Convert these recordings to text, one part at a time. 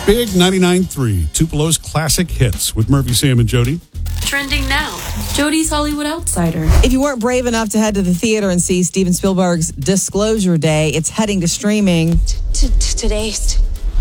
Big 99.3, Tupelo's classic hits with Murphy, Sam, and Jody. Trending now, Jody's Hollywood Outsider. If you weren't brave enough to head to the theater and see Steven Spielberg's Disclosure Day, it's heading to streaming. Today's.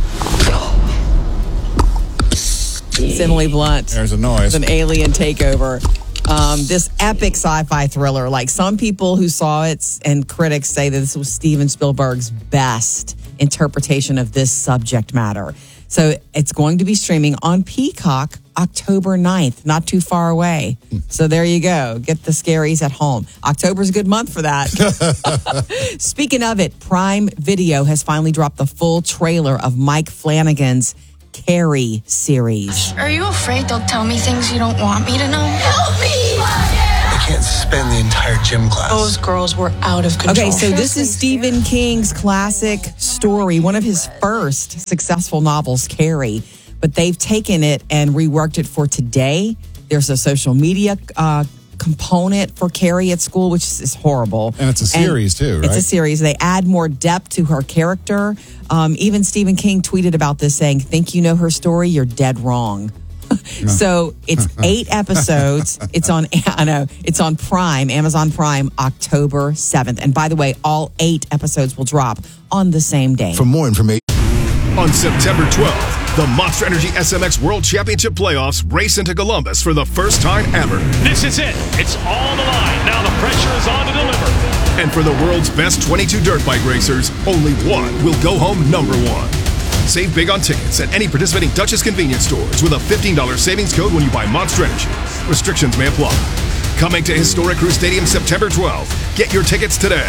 It's Emily Blunt. There's a noise. It's an alien takeover. This epic sci-fi thriller. Like, some people who saw it and critics say that this was Steven Spielberg's best interpretation of this subject matter. So it's going to be streaming on Peacock October 9th, not too far away. So there you go. Get the scaries at home. October's a good month for that. Speaking of it, Prime Video has finally dropped the full trailer of Mike Flanagan's Carrie series. Are you afraid they'll tell me things you don't want me to know? Help me! I can't spend the entire gym class. Those girls were out of control. Okay, so this is Stephen King's classic story, one of his first successful novels, Carrie. But they've taken it and reworked it for today. There's a social media component for Carrie at school, which is horrible. And it's a series too, right? It's a series. They add more depth to her character. Even Stephen King tweeted about this saying, "Think you know her story? You're dead wrong." So it's 8 episodes. It's on Prime, Amazon Prime, October 7th. And by the way, all 8 episodes will drop on the same day. For more information. On September 12th, the Monster Energy SMX World Championship Playoffs race into Columbus for the first time ever. This is it. It's all the line. Now the pressure is on to deliver. And for the world's best 22 dirt bike racers, only one will go home number one. Save big on tickets at any participating Duchess convenience stores with a $15 savings code when you buy Monster Energy. Restrictions may apply. Coming to Historic Crew Stadium September 12th. Get your tickets today.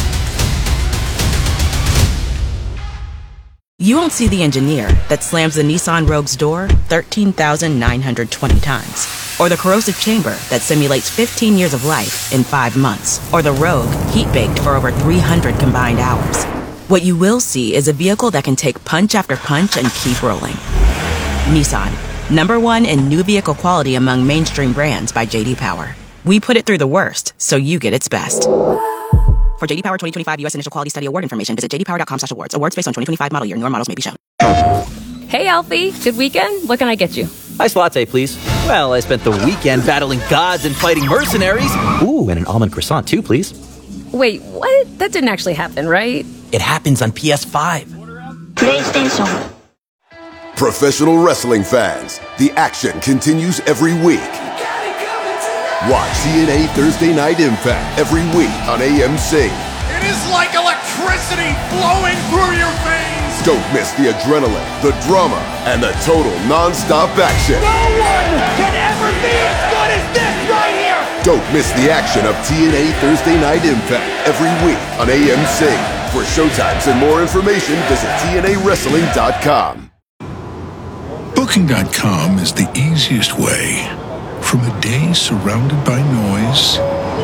You won't see the engineer that slams the Nissan Rogue's door 13,920 times. Or the corrosive chamber that simulates 15 years of life in 5 months. Or the Rogue heat-baked for over 300 combined hours. What you will see is a vehicle that can take punch after punch and keep rolling. Nissan, #1 in new vehicle quality among mainstream brands by J.D. Power. We put it through the worst, so you get its best. For J.D. Power 2025 U.S. Initial Quality Study Award information, visit jdpower.com/awards. Awards based on 2025 model year. Newer models may be shown. Hey, Alfie. Good weekend? What can I get you? Iced latte, please. Well, I spent the weekend battling gods and fighting mercenaries. Ooh, and an almond croissant, too, please. Wait, what? That didn't actually happen, right? It happens on PS5. PlayStation. Professional wrestling fans, the action continues every week. Watch TNA Thursday Night Impact every week on AMC. It is like electricity flowing through your veins. Don't miss the adrenaline, the drama, and the total non-stop action. No one can ever be as good as this right here. Don't miss the action of TNA Thursday Night Impact every week on AMC. For showtimes and more information, visit TNAWrestling.com. Booking.com is the easiest way from a day surrounded by noise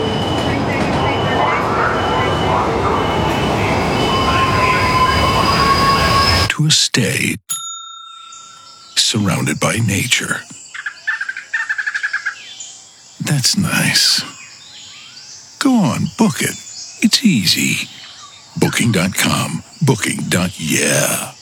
to a stay surrounded by nature. That's nice. Go on, book it. It's easy. Booking.com. Booking.yeah.